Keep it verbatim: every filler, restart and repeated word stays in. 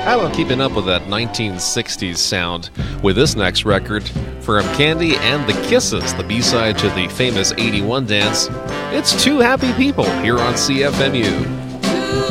How about keeping up with that nineteen sixties sound with this next record from Candy and the Kisses, the B-side to the famous eighty-one dance? It's Two Happy People here on C F M U.